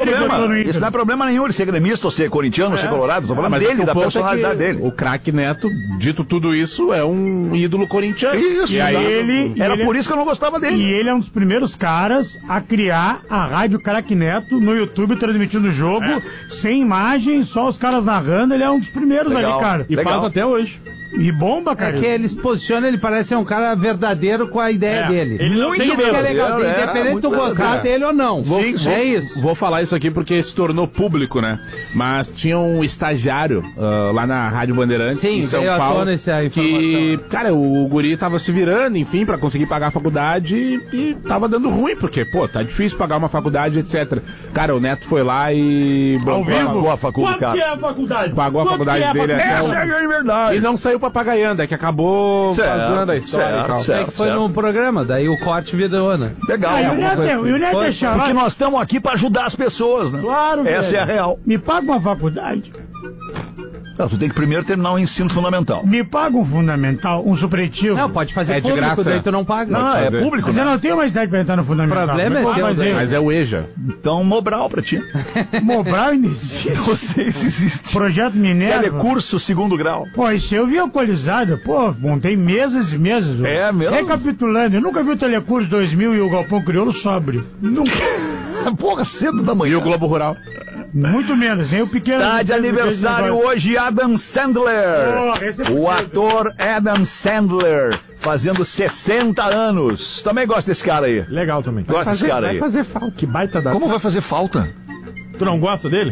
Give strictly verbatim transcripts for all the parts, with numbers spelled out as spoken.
problema. Isso não é problema nenhum, ele ser gremista ou ser corintiano, ou ser colorado. Tô falando dele, da personalidade dele. O craque Neto, dito tudo isso, é um ídolo corintiano. Isso, e aí ele, Era ele, por isso que eu não gostava dele. E ele é um dos primeiros caras a criar a Rádio Craque Neto no YouTube, transmitindo o jogo, é. sem imagem, só os caras narrando. Ele é um dos primeiros Legal. ali, cara. E Legal. faz até hoje. E bomba, cara. É que ele se posiciona, ele parece ser um cara verdadeiro com a ideia É, dele. ele não Isso tem que é medo. legal, É, independente de tu muito gostar legal. dele ou não. Vou, Sim, vou, é isso. Vou falar isso aqui porque se tornou público, né? Mas tinha um estagiário uh, lá na Rádio Bandeirantes, Sim, em São veio à Paulo, tona essa que, informação. cara, o guri tava se virando, enfim, pra conseguir pagar a faculdade e, e tava dando ruim, porque, pô, tá difícil pagar uma faculdade, etcétera. Cara, o Neto foi lá e... Ao vivo? Pagou a faculdade, Quanto que cara. é a faculdade? Pagou a Quanto faculdade que é a dele faculdade? até Essa o... é a verdade. E não saiu pra papagaianda, que acabou Certo, vazando a história certo, e tal. certo. É que foi num programa, daí o corte virou, né? Legal. Ah, e o alguma Neto, coisa é- assim. e o Neto é Porque xarope. nós estamos aqui pra ajudar as pessoas, né? Claro, Essa velho. é a real. Me paga uma faculdade. Não, tu tem que primeiro terminar o ensino fundamental. Me paga um fundamental, um supletivo. Não, pode fazer É de público, graça. daí tu não paga. Não, é fazer. público, Mas eu né? não tenho mais idade pra entrar no fundamental. O problema Como é eu teu, vou fazer? Mas é o EJA. Então, Mobral pra ti. Mobral ainda existe. Não sei se existe. Projeto Minerva. Telecurso segundo grau. Pô, isso eu vi alcoolizado. Pô, montei mesas e mesas. É mesmo? Recapitulando, eu nunca vi o Telecurso dois mil e o Galpão Crioulo sóbrio. Nunca. Porra, cedo da manhã. E o Globo Rural. Muito menos, nem o pequeno. Tá de aniversário hoje Adam Sandler. Oh, esse é O ator Adam Sandler, fazendo sessenta anos. Também gosta desse cara aí. Legal também. Gosta desse cara vai aí. fazer falta. Que baita da... Como vai fazer falta? Tu não gosta dele?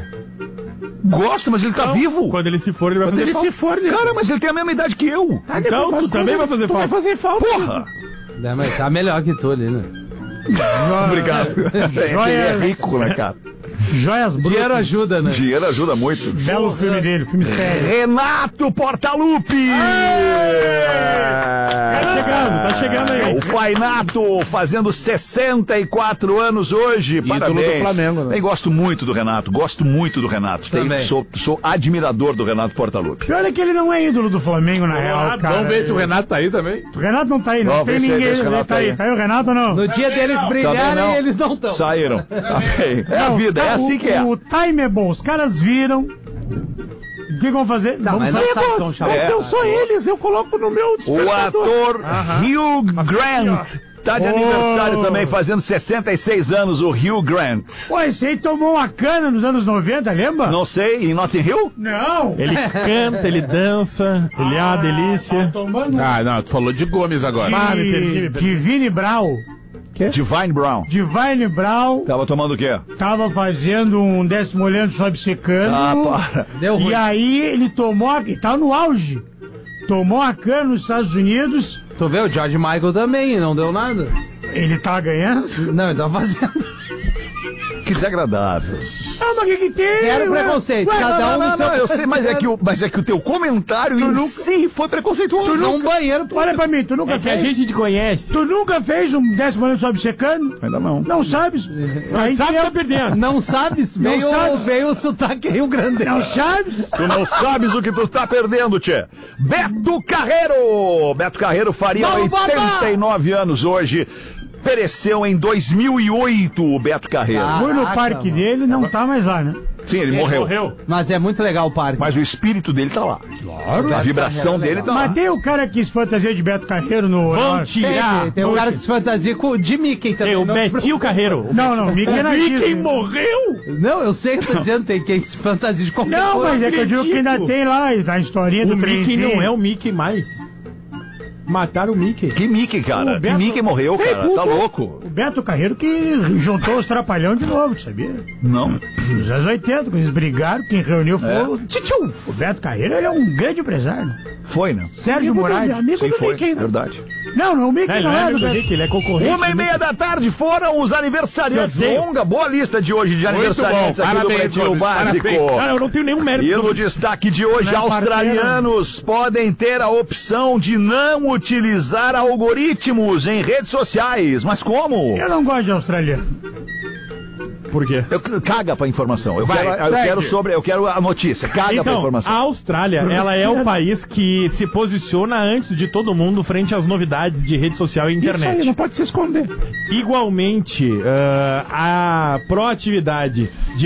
Gosto, mas ele tá vivo. Quando ele se for, ele vai Quando fazer ele falta. se for, ele... Cara, mas ele tem a mesma idade que eu. Então, tu também vai fazer Tu vai falta. fazer falta. Porra. É, mas tá melhor que tu ali, né? Obrigado. É, que ele é rico, né, cara? Joias Brutas. Dinheiro ajuda, né? Dinheiro ajuda muito. Belo filme dele, filme sério. Renato Portaluppi! Tá chegando, tá chegando aí. O Pai Nato fazendo sessenta e quatro anos hoje. Ídolo Parabéns. do Flamengo, né? Bem, gosto muito do Renato, gosto muito do Renato. Tenho- Também. sou, sou admirador do Renato Portaluppi. Pior é que ele não é ídolo do Flamengo, na real, cara. Vamos ver se o Renato tá aí também. O Renato não tá aí, não Vamos tem ver se- ninguém. ver se o Ele Renato tá tá aí. aí. Tá aí o Renato ou não? No dia deles brilharem, não. eles não estão. Saíram. Tá bem. É a Não, vida, é tá- assim o- que é. O time é bom, os caras viram. O que vão fazer? Não, Vamos mas não sair. sabe tão chamado. É. eu sou eles, eu coloco no meu O despertador. ator Hugh Grant tá de Oh. aniversário também, fazendo sessenta e seis anos, o Hugh Grant. Pô, esse aí tomou uma cana nos anos noventa, lembra? Não sei, em Notting Hill? Não. Ele canta, ele dança, ele é uma Tá delícia. tomando Ah, não, tu falou de Gomes agora. Ah, me perdi, me de, perdi. Divine Brau. Divine Brown. Divine Brau Tava tomando o quê? tava fazendo um décimo olhando sobe secando. Ah, para. Deu ruim. E aí ele tomou, a- e tá no auge. Tomou a cana nos Estados Unidos, Tu vê, o George Michael também, não deu nada. ele tá ganhando. Não, ele tá fazendo. Que desagradável. Ah, mas o que que tem? Zero Ué? preconceito, Ué, cada um Não, no não, seu não, eu sei, mas é, que o, mas é que o teu comentário em nunca- si foi preconceituoso. Num banheiro, Olha pra mim, tu nunca É que a fez? gente te conhece. Tu nunca fez um décimo olhando sobe secando? Ainda não. Não sabes? Aí Sabe que tem- tá perdendo. não sabes? Não Veio, sabes? veio o sotaque Rio Grande. Não sabes? Tu não sabes o que tu tá perdendo, tchê. Beto Carreiro! Beto Carreiro faria Vamos, oitenta e nove anos hoje. Pereceu em dois mil e oito o Beto Carreiro. Ah. Fui no Caraca, parque mano. dele, não tá mais lá, né? Sim, ele Ele morreu. morreu. Mas é muito legal o parque. Mas o espírito dele tá lá. Claro. A vibração dele tá lá. Mas tem o cara que se fantasia de Beto Carreiro no... Vão no- tirar. Tem, tem um cara que se fantasia com, de Mickey também. Tem o não, Betinho Carreiro. Não, não, Mickey na Mickey Disney. morreu? não, eu sei que eu tô dizendo, tem quem se fantasia de qualquer Não, coisa. mas é que eu digo que ainda tem lá, a historinha do O Mickey trenzinho. não é o Mickey mais. Mataram o Mickey. Que Mickey, cara. O Que Beto- Mickey morreu, cara. Tá louco. O Beto Carreiro que juntou os trapalhão de novo, tu sabia? Não. Nos anos oitenta, quando eles brigaram, quem reuniu foi É. o Tchutchu. O Beto Carreiro, ele é um grande empresário. Foi, né? Sérgio Moraes. Sim, foi. Verdade. Não, não, o Mickey É, ele não não é é do amigo do Beto. Mickey, ele é concorrente. Uma e do meia da tarde foram os aniversariantes. Seu Deus. Longa, boa lista de hoje de aniversariantes bom. aqui Parabéns, do Pretinho Gomes. Básico. Parabéns. Cara, eu não tenho nenhum mérito. E no sobre- destaque de hoje, Não é australianos podem ter a opção de não utilizar algoritmos em redes sociais. Mas como? Eu não gosto de australiano. Por quê? Eu, caga pra informação. Eu, Vai, quero, eu segue. quero sobre, eu quero a notícia. Caga pra Então, informação. a Austrália, ela é o país que se posiciona antes de todo mundo frente às novidades de rede social e internet. Isso aí, não pode se esconder. Igualmente, ah, a proatividade de